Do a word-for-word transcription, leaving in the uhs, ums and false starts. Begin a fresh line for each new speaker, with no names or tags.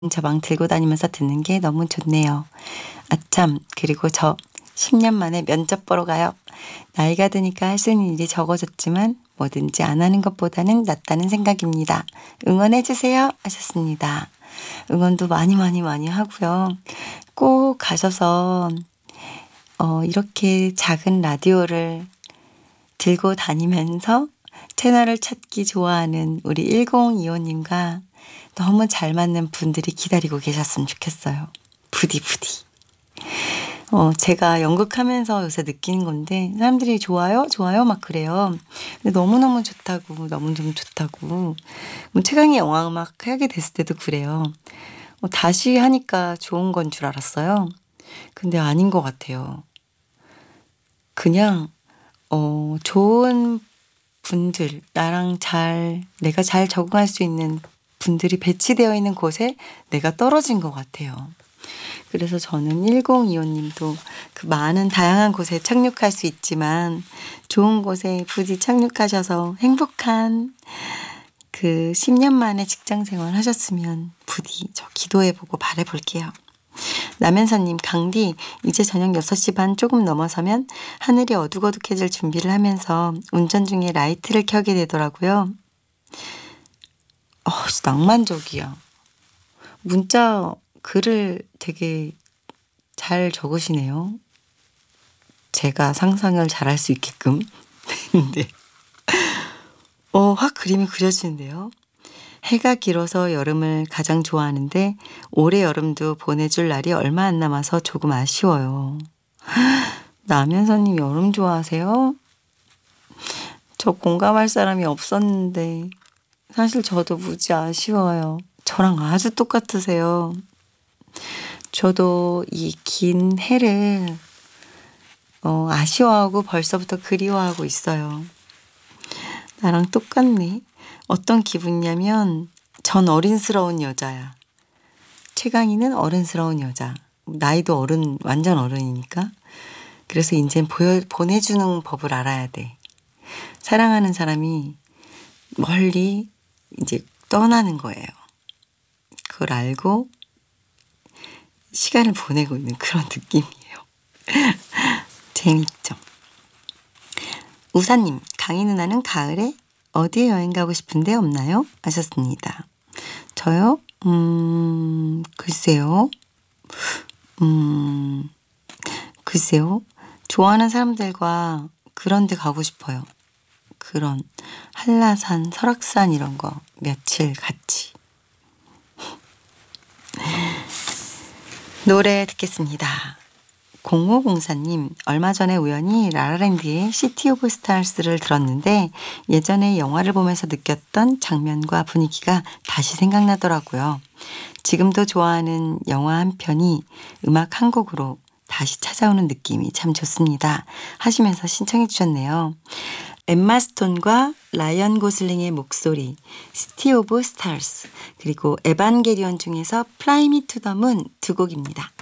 저방 들고 다니면서 듣는 게 너무 좋네요. 아참, 그리고 저 십 년 만에 면접 보러 가요. 나이가 드니까 할 수 있는 일이 적어졌지만 뭐든지 안 하는 것보다는 낫다는 생각입니다. 응원해 주세요 하셨습니다. 응원도 많이 많이 많이 하고요. 꼭 가셔서 어, 이렇게 작은 라디오를 들고 다니면서 채널을 찾기 좋아하는 우리 일공이오님과 너무 잘 맞는 분들이 기다리고 계셨으면 좋겠어요. 부디 부디. 어, 제가 연극하면서 요새 느끼는 건데 사람들이 좋아요? 좋아요? 막 그래요. 근데 너무너무 좋다고 너무너무 좋다고. 뭐 최강의 영화음악 하게 됐을 때도 그래요. 어, 다시 하니까 좋은 건 줄 알았어요. 근데 아닌 것 같아요. 그냥 어, 좋은 분들, 나랑 잘, 내가 잘 적응할 수 있는 분들이 배치되어 있는 곳에 내가 떨어진 것 같아요. 그래서 저는 일공이오님도 그 많은 다양한 곳에 착륙할 수 있지만 좋은 곳에 부디 착륙하셔서 행복한 그 십 년 만에 직장 생활 하셨으면 부디 저 기도해보고 바라볼게요. 남현서님, 강디, 이제 저녁 여섯 시 반 조금 넘어서면 하늘이 어둑어둑해질 준비를 하면서 운전 중에 라이트를 켜게 되더라고요. 어, 낭만적이야. 문자 글을 되게 잘 적으시네요. 제가 상상을 잘할 수 있게끔. 네. 어, 확 그림이 그려지는데요. 해가 길어서 여름을 가장 좋아하는데 올해 여름도 보내줄 날이 얼마 안 남아서 조금 아쉬워요. 남현서님 여름 좋아하세요? 저 공감할 사람이 없었는데 사실 저도 무지 아쉬워요. 저랑 아주 똑같으세요. 저도 이 긴 해를 어, 아쉬워하고 벌써부터 그리워하고 있어요. 나랑 똑같네. 어떤 기분이냐면 전 어린스러운 여자야. 최강희는 어른스러운 여자. 나이도 어른, 완전 어른이니까. 그래서 이제 보여, 보내주는 법을 알아야 돼. 사랑하는 사람이 멀리 이제 떠나는 거예요. 그걸 알고 시간을 보내고 있는 그런 느낌이에요. 재밌죠? 우사님, 강희 누나는 가을에 어디에 여행 가고 싶은데 없나요? 하셨습니다. 저요? 음, 글쎄요. 음, 글쎄요. 좋아하는 사람들과 그런 데 가고 싶어요. 그런 한라산, 설악산 이런 거 며칠 같이. 노래 듣겠습니다. 공오공사님, 얼마 전에 우연히 라라랜드의 시티 오브 스타즈를 들었는데 예전에 영화를 보면서 느꼈던 장면과 분위기가 다시 생각나더라고요. 지금도 좋아하는 영화 한 편이 음악 한 곡으로 다시 찾아오는 느낌이 참 좋습니다. 하시면서 신청해 주셨네요. 엠마 스톤과 라이언 고슬링의 목소리, 시티 오브 스타즈, 그리고 에반게리온 중에서 플라이 미 투 더 문 두 곡입니다.